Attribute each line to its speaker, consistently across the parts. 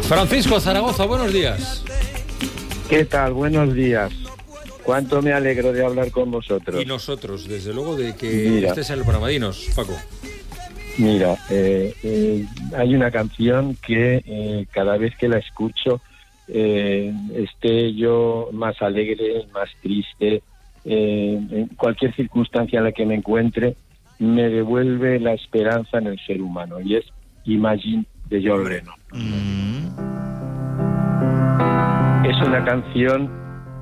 Speaker 1: Francisco Zaragoza, buenos días.
Speaker 2: ¿Qué tal? Buenos días. Cuánto me alegro de hablar con vosotros.
Speaker 1: Y nosotros, desde luego, de que estés en el programa. Dinos, Paco.
Speaker 2: Mira, hay una canción que cada vez que la escucho, esté yo más alegre, más triste, en cualquier circunstancia en la que me encuentre, me devuelve la esperanza en el ser humano, y es Imagine de John Lennon. Es una canción...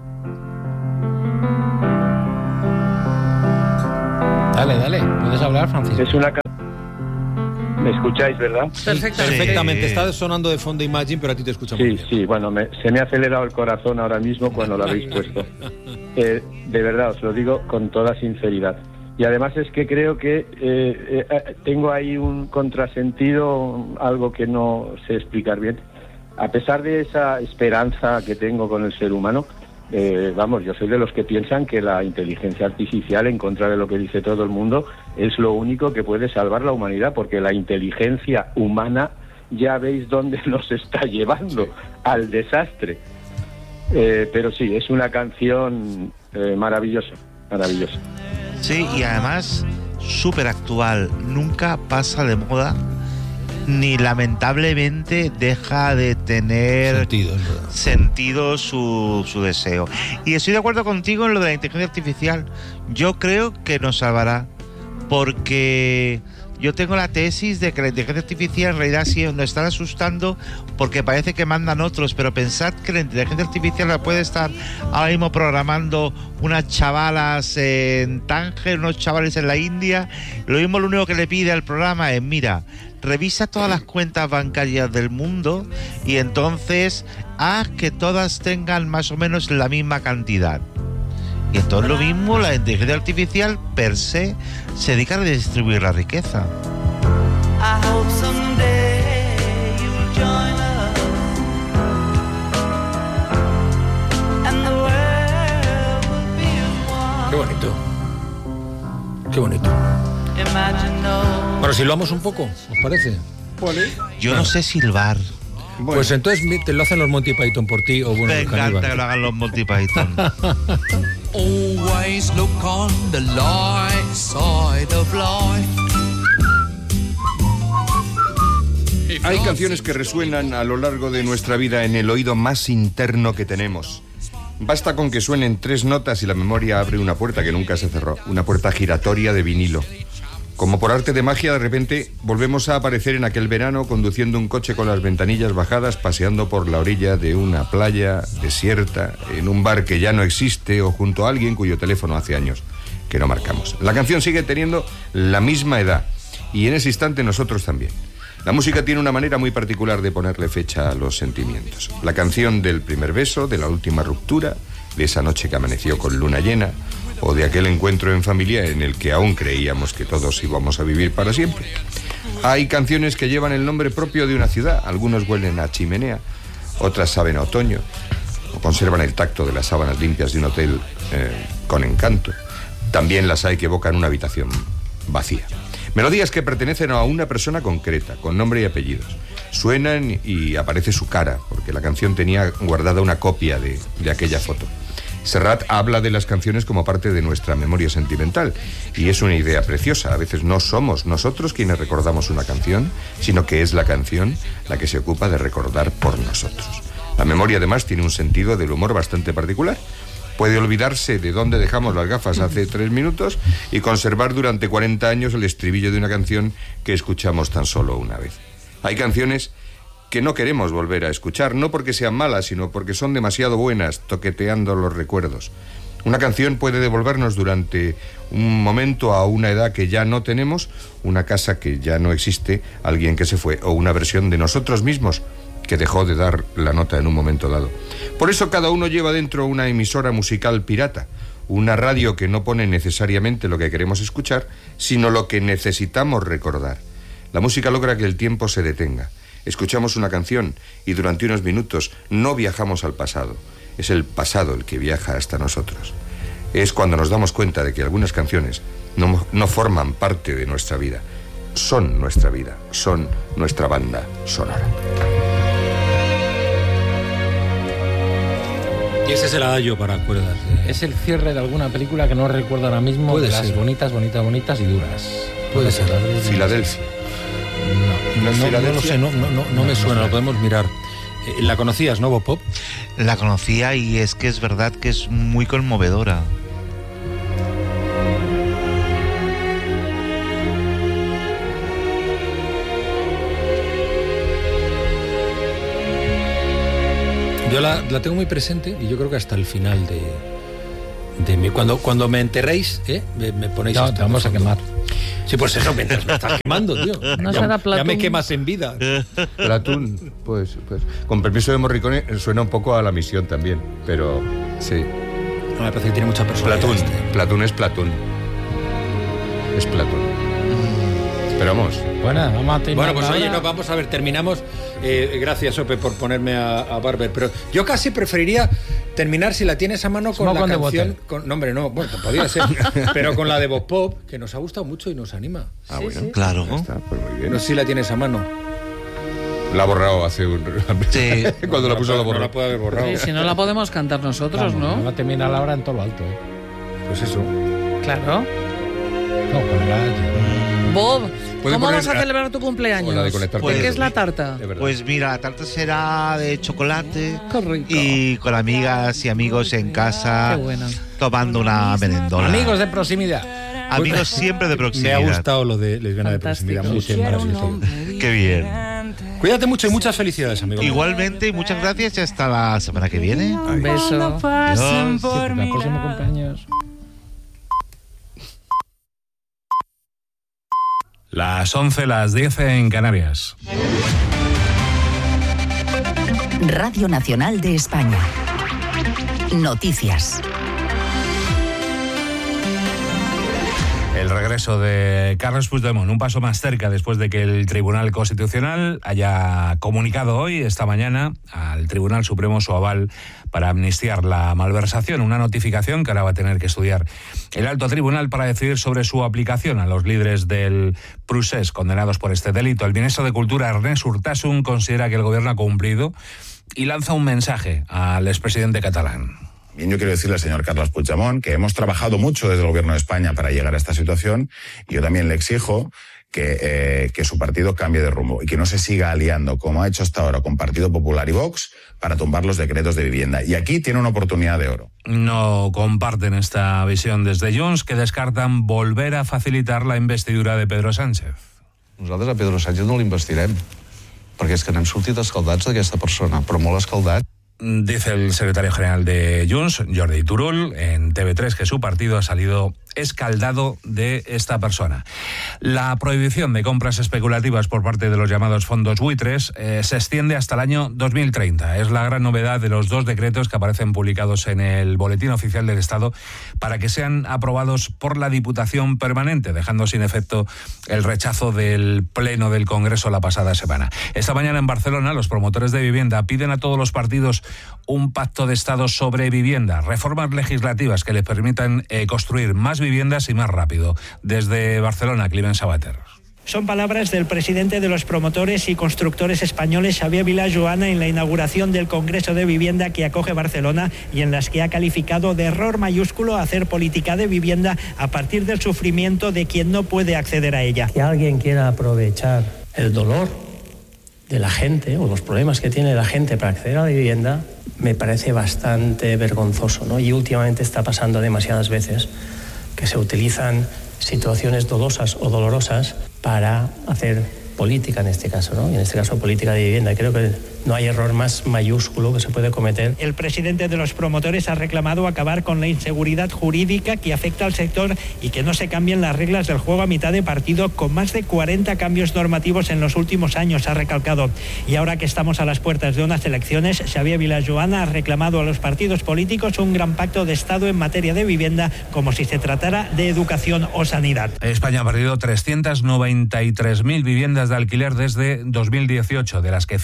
Speaker 3: Dale, puedes hablar, Francisco.
Speaker 2: Es una ¿Me escucháis, verdad?
Speaker 1: Perfectamente. Está sonando de fondo Imagine, pero a ti te escuchamos bien.
Speaker 2: Sí, bueno, se me ha acelerado el corazón ahora mismo cuando lo habéis puesto. De verdad, os lo digo con toda sinceridad. Y además es que creo que tengo ahí un contrasentido, algo que no sé explicar bien. A pesar de esa esperanza que tengo con el ser humano, yo soy de los que piensan que la inteligencia artificial, en contra de lo que dice todo el mundo, es lo único que puede salvar la humanidad, porque la inteligencia humana ya veis dónde nos está llevando, al desastre. Pero sí, es una canción maravillosa.
Speaker 4: Sí, y además súper actual, nunca pasa de moda, ni lamentablemente deja de tener sentido su deseo. Y estoy de acuerdo contigo en lo de la inteligencia artificial. Yo creo que nos salvará, porque yo tengo la tesis de que la inteligencia artificial en realidad sí nos está asustando porque parece que mandan otros, pero pensad que la inteligencia artificial la puede estar ahora mismo programando unas chavalas en Tánger, unos chavales en la India. Lo único que le pide al programa es: mira, revisa todas las cuentas bancarias del mundo y entonces haz que todas tengan más o menos la misma cantidad. Y entonces lo mismo, la inteligencia artificial per se dedica a redistribuir la riqueza.
Speaker 1: Qué bonito. Qué bonito. Bueno, silbamos un poco, ¿os parece?
Speaker 3: Vale.
Speaker 4: Yo no sé silbar.
Speaker 1: Bueno. Pues entonces te lo hacen los Monty Python por ti, o bueno,
Speaker 4: me encanta que lo hagan los Monty Python.
Speaker 5: Always look on the light side of life.
Speaker 6: Hay canciones que resuenan a lo largo de nuestra vida en el oído más interno que tenemos. Basta con que suenen 3 notas y la memoria abre una puerta que nunca se cerró, una puerta giratoria de vinilo. Como por arte de magia, de repente volvemos a aparecer en aquel verano conduciendo un coche con las ventanillas bajadas, paseando por la orilla de una playa desierta, en un bar que ya no existe o junto a alguien cuyo teléfono hace años que no marcamos. La canción sigue teniendo la misma edad y en ese instante nosotros también. La música tiene una manera muy particular de ponerle fecha a los sentimientos. La canción del primer beso, de la última ruptura, de esa noche que amaneció con luna llena, o de aquel encuentro en familia en el que aún creíamos que todos íbamos a vivir para siempre. Hay canciones que llevan el nombre propio de una ciudad. Algunos huelen a chimenea, otras saben a otoño, o conservan el tacto de las sábanas limpias de un hotel con encanto. También las hay que evocan una habitación vacía. Melodías que pertenecen a una persona concreta, con nombre y apellidos. Suenan y aparece su cara, porque la canción tenía guardada una copia de aquella foto. Serrat habla de las canciones como parte de nuestra memoria sentimental, y es una idea preciosa. A veces no somos nosotros quienes recordamos una canción, sino que es la canción la que se ocupa de recordar por nosotros. La memoria además tiene un sentido del humor bastante particular. Puede olvidarse de dónde dejamos las gafas hace 3 minutos y conservar durante 40 años el estribillo de una canción que escuchamos tan solo una vez. Hay canciones que no queremos volver a escuchar, no porque sean malas, sino porque son demasiado buenas, toqueteando los recuerdos. Una canción puede devolvernos durante un momento a una edad que ya no tenemos, una casa que ya no existe, alguien que se fue, o una versión de nosotros mismos que dejó de dar la nota en un momento dado. Por eso cada uno lleva dentro una emisora musical pirata, una radio que no pone necesariamente lo que queremos escuchar, sino lo que necesitamos recordar. La música logra que el tiempo se detenga. Escuchamos una canción y durante unos minutos no viajamos al pasado. Es el pasado el que viaja hasta nosotros. Es cuando nos damos cuenta de que algunas canciones no forman parte de nuestra vida. Son nuestra vida, son nuestra banda sonora.
Speaker 1: Y ese es el adagio para cuerdas.
Speaker 3: Es el cierre de alguna película que no recuerdo ahora mismo.
Speaker 1: Puede
Speaker 3: de las
Speaker 1: ser.
Speaker 3: bonitas y duras.
Speaker 1: Puede ser.
Speaker 6: Filadelfia.
Speaker 1: No lo sé, no me suena, lo podemos mirar. ¿La conocías, no, Bob Pop?
Speaker 4: La conocía y es que es verdad que es muy conmovedora.
Speaker 1: Yo la tengo muy presente y yo creo que hasta el final de mi... Cuando me enterréis, me ponéis...
Speaker 3: No, te vamos a quemar.
Speaker 1: Sí, pues eso, mientras me estás quemando, tío.
Speaker 7: No será Platón.
Speaker 1: Ya me quemas en vida.
Speaker 6: Platón, pues, con permiso de Morricone, suena un poco a La Misión también, pero sí.
Speaker 1: No, me parece que tiene mucha personalidad.
Speaker 6: Platón es Platón. Es Platón. Pero vamos.
Speaker 3: Bueno, vamos a terminar.
Speaker 1: Bueno, pues oye,
Speaker 3: ahora.
Speaker 1: vamos a ver, terminamos. Gracias, Ope, por ponerme a Barber. Pero yo casi preferiría terminar, si la tienes a mano, con
Speaker 3: Smoke
Speaker 1: la
Speaker 3: on the
Speaker 1: canción.
Speaker 3: Water.
Speaker 1: No, hombre, no, bueno, podría ser. Pero con la de Bob Pop, que nos ha gustado mucho y nos anima.
Speaker 6: Ah, bueno.
Speaker 7: sí.
Speaker 4: Claro.
Speaker 6: Ya está, pues muy bien.
Speaker 1: No sé si la tienes a mano.
Speaker 6: La ha borrado hace un...
Speaker 4: Sí.
Speaker 6: Cuando la puso la
Speaker 1: No
Speaker 6: borró.
Speaker 1: la puede haber borrado.
Speaker 7: Sí, si no la podemos cantar nosotros,
Speaker 3: Vamos,
Speaker 7: ¿no?
Speaker 3: vamos a terminar la hora en todo lo alto.
Speaker 1: Pues eso.
Speaker 7: Claro.
Speaker 3: No, con el adagio.
Speaker 7: Bob,
Speaker 6: Puede
Speaker 7: ¿cómo
Speaker 6: poner
Speaker 7: vas a celebrar tu cumpleaños?
Speaker 6: o la de conectar
Speaker 7: ¿De
Speaker 4: con
Speaker 7: qué
Speaker 4: el-
Speaker 7: es la tarta?
Speaker 6: De verdad.
Speaker 4: Pues mira, la tarta será de chocolate
Speaker 7: Qué rico.
Speaker 4: y con amigas y amigos en casa,
Speaker 7: Qué buena.
Speaker 4: tomando una merendola.
Speaker 3: Amigos de proximidad.
Speaker 4: Amigos siempre de
Speaker 1: Me
Speaker 4: proximidad.
Speaker 1: ha gustado lo de lesbiana de
Speaker 7: Fantástico.
Speaker 1: proximidad. Muy bien, maravilloso.
Speaker 4: Qué bien.
Speaker 1: Cuídate mucho y muchas felicidades, amigo.
Speaker 4: Igualmente, muchas gracias y hasta la semana que viene.
Speaker 7: Un beso.
Speaker 4: Adiós.
Speaker 3: Sí, porque el próximo cumpleaños.
Speaker 8: Las 11, las 10 en Canarias.
Speaker 9: Radio Nacional de España. Noticias.
Speaker 8: El regreso de Carles Puigdemont, un paso más cerca después de que el Tribunal Constitucional haya comunicado hoy, esta mañana, al Tribunal Supremo su aval para amnistiar la malversación, una notificación que ahora va a tener que estudiar el alto tribunal para decidir sobre su aplicación a los líderes del Procés condenados por este delito. El ministro de Cultura, Ernest Urtasun, considera que el gobierno ha cumplido y lanza un mensaje al expresidente catalán.
Speaker 10: Bien, yo quiero decirle al señor Carles Puigdemont que hemos trabajado mucho desde el Gobierno de España para llegar a esta situación y yo también le exijo que su partido cambie de rumbo y que no se siga aliando, como ha hecho hasta ahora, con Partido Popular y Vox para tumbar los decretos de vivienda. Y aquí tiene una oportunidad de oro.
Speaker 8: No comparten esta visión desde Junts, que descartan volver a facilitar la investidura de Pedro Sánchez.
Speaker 11: Nosaltres a Pedro Sánchez no l'investirem, perquè és que n'han sortit escaldats d'aquesta persona, però molt escaldats.
Speaker 8: Dice el secretario general de Junts, Jordi Turull, en TV3 que su partido ha salido escaldado de esta persona. La prohibición de compras especulativas por parte de los llamados fondos buitres se extiende hasta el año 2030. Es la gran novedad de los dos decretos que aparecen publicados en el Boletín Oficial del Estado para que sean aprobados por la Diputación Permanente, dejando sin efecto el rechazo del Pleno del Congreso la pasada semana. Esta mañana en Barcelona, los promotores de vivienda piden a todos los partidos un pacto de Estado sobre vivienda, reformas legislativas que les permitan construir más viviendas y más rápido. Desde Barcelona, Climent Sabater.
Speaker 12: Son palabras del presidente de los promotores y constructores españoles, Xavier Vilajoana, en la inauguración del Congreso de Vivienda que acoge Barcelona y en las que ha calificado de error mayúsculo hacer política de vivienda a partir del sufrimiento de quien no puede acceder a ella.
Speaker 13: Que alguien quiera aprovechar el dolor de la gente o los problemas que tiene la gente para acceder a la vivienda me parece bastante vergonzoso, ¿no? Y últimamente está pasando demasiadas veces que se utilizan situaciones dolosas o dolorosas para hacer política en este caso, ¿no? Y en este caso política de vivienda. Creo que no hay error más mayúsculo que se puede cometer.
Speaker 12: El presidente de los promotores ha reclamado acabar con la inseguridad jurídica que afecta al sector y que no se cambien las reglas del juego a mitad de partido, con más de 40 cambios normativos en los últimos años, ha recalcado. Y ahora que estamos a las puertas de unas elecciones, Xavier Vilajoana ha reclamado a los partidos políticos un gran pacto de Estado en materia de vivienda, como si se tratara de educación o sanidad.
Speaker 8: España ha perdido 393.000 viviendas de alquiler desde 2018, de las que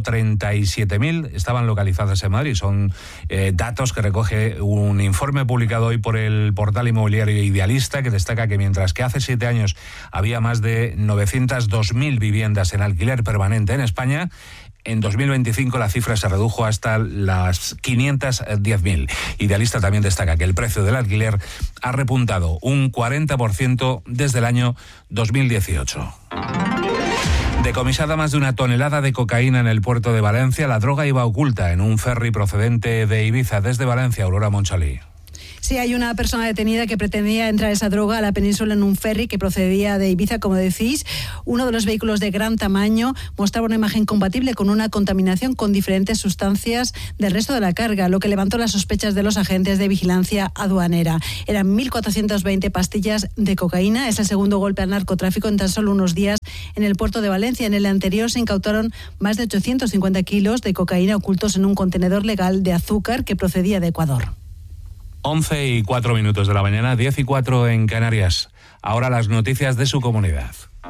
Speaker 8: 137.000 estaban localizadas en Madrid. Son datos que recoge un informe publicado hoy por el portal inmobiliario Idealista, que destaca que mientras que hace 7 años había más de 902.000 viviendas en alquiler permanente en España, En 2025 la cifra se redujo hasta las 510.000. Idealista también destaca que el precio del alquiler ha repuntado un 40% desde el año 2018. Decomisada más de 1 tonelada de cocaína en el puerto de Valencia. La droga iba oculta en un ferry procedente de Ibiza. Desde Valencia, Aurora Monchalí.
Speaker 14: Sí, hay una persona detenida que pretendía entrar esa droga a la península en un ferry que procedía de Ibiza, como decís. Uno de los vehículos de gran tamaño mostraba una imagen compatible con una contaminación con diferentes sustancias del resto de la carga, lo que levantó las sospechas de los agentes de vigilancia aduanera. Eran 1.420 pastillas de cocaína. Es el segundo golpe al narcotráfico en tan solo unos días en el puerto de Valencia. En el anterior se incautaron más de 850 kilos de cocaína ocultos en un contenedor legal de azúcar que procedía de Ecuador.
Speaker 8: 11:04 de la mañana, 10:04 en Canarias. Ahora las noticias de su comunidad.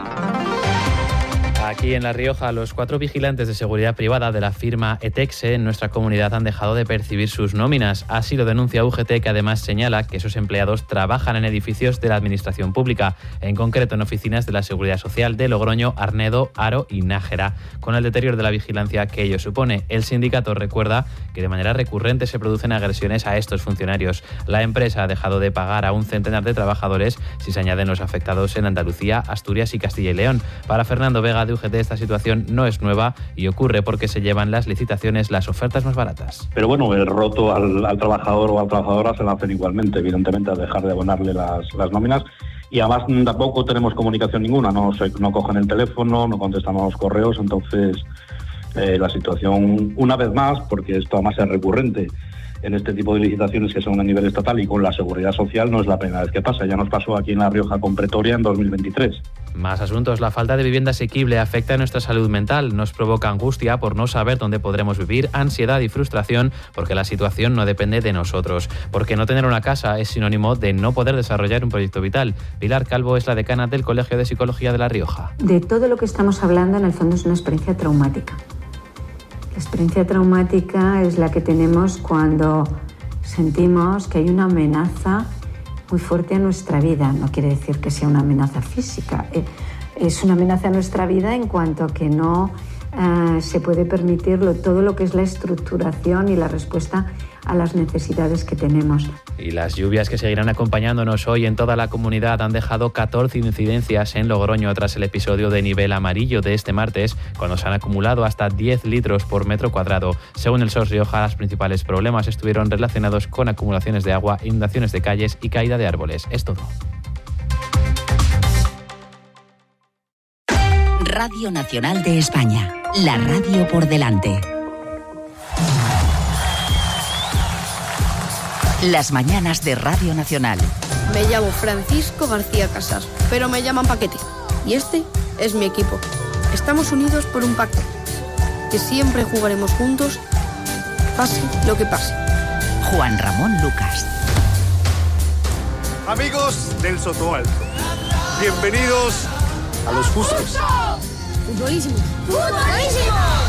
Speaker 15: Aquí en La Rioja, los 4 vigilantes de seguridad privada de la firma Etexe en nuestra comunidad han dejado de percibir sus nóminas. Así lo denuncia UGT, que además señala que esos empleados trabajan en edificios de la administración pública, en concreto en oficinas de la Seguridad Social de Logroño, Arnedo, Haro y Nájera. Con el deterioro de la vigilancia que ello supone, el sindicato recuerda que de manera recurrente se producen agresiones a estos funcionarios. La empresa ha dejado de pagar a un centenar de trabajadores si se añaden los afectados en Andalucía, Asturias y Castilla y León. Para Fernando Vega de UGT, esta situación no es nueva y ocurre porque se llevan las licitaciones las ofertas más baratas.
Speaker 16: Pero bueno, el roto al trabajador o a la trabajadora se lo hacen igualmente, evidentemente, a dejar de abonarle las nóminas. Y además tampoco tenemos comunicación ninguna, no cogen el teléfono, no contestan a los correos, entonces la situación, una vez más, porque esto además es recurrente en este tipo de licitaciones que son a nivel estatal y con la seguridad social, no es la primera vez que pasa. Ya nos pasó aquí en La Rioja con Pretoria en 2023.
Speaker 15: Más asuntos. La falta de vivienda asequible afecta a nuestra salud mental. Nos provoca angustia por no saber dónde podremos vivir, ansiedad y frustración porque la situación no depende de nosotros. Porque no tener una casa es sinónimo de no poder desarrollar un proyecto vital. Pilar Calvo es la decana del Colegio de Psicología de La Rioja.
Speaker 17: De todo lo que estamos hablando, en el fondo, es una experiencia traumática. La experiencia traumática es la que tenemos cuando sentimos que hay una amenaza muy fuerte a nuestra vida. No quiere decir que sea una amenaza física. Es una amenaza a nuestra vida en cuanto que no se puede permitir todo lo que es la estructuración y la respuesta a las necesidades que tenemos.
Speaker 15: Y las lluvias que seguirán acompañándonos hoy en toda la comunidad han dejado 14 incidencias en Logroño tras el episodio de nivel amarillo de este martes, cuando se han acumulado hasta 10 litros por metro cuadrado. Según el SOS Rioja, los principales problemas estuvieron relacionados con acumulaciones de agua, inundaciones de calles y caída de árboles. Es todo.
Speaker 9: Radio Nacional de España, la radio por delante. Las mañanas de Radio Nacional.
Speaker 18: Me llamo Francisco García Casas, pero me llaman Paquete. Y este es mi equipo. Estamos unidos por un pacto. Que siempre jugaremos juntos, pase lo que pase.
Speaker 9: Juan Ramón Lucas.
Speaker 19: Amigos del Sotoalto, bienvenidos a Los Justos.
Speaker 18: ¡Futbolísimo! ¡Futbolísimo!